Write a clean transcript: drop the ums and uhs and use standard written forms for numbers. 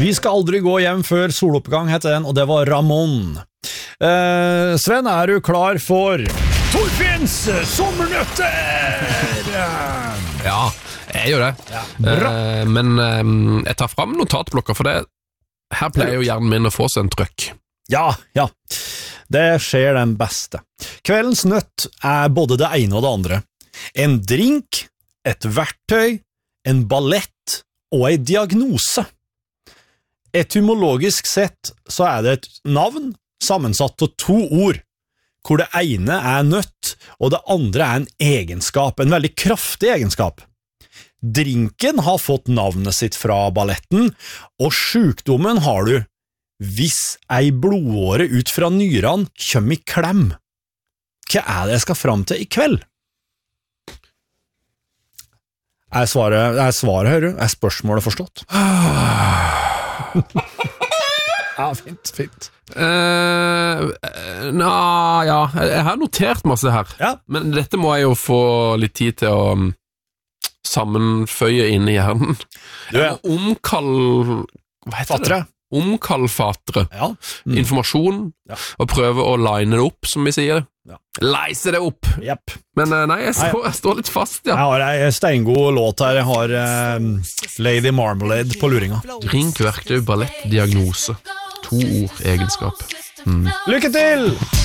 Vi skal aldri gå hjem før soloppgang, heter den, og det var Ramon. Sven, du klar for Torfinns sommernøtter? Ja, jeg gjør det. Bra. Men jeg tar frem notatblokker, for her pleier jo hjernen min å få seg en trøkk. Ja. Det skjer den beste. Kveldens nøtt både det ene og det andre. En drink, et verktøy, en ballett og en diagnose. Etymologisk sett så det et navn sammensatt av 2 ord, hvor det ene nøtt, og det andre en egenskap, en veldig kraftig egenskap. Drinken har fått navnet sitt fra balletten, og sykdommen har du hvis ei blodåre ut fra nyrene kommer i klem. Hva det jeg skal fram til i kveld? Svaret, hører du? Spørsmålet forstått? Ja, fint. Jeg har notert masse her, men dette må jeg jo få litt tid til å sammenføye inn i hjernen. Omkalfatre informasjon og prøve å line det opp, som vi sier. Leise det opp. Yep. Men jeg står litt fast, Jeg har en steingod låt her. Jeg har Lady Marmalade på luringa. Drink, verktøy, ballett, diagnose. 2 ord, egenskap. Lykke til!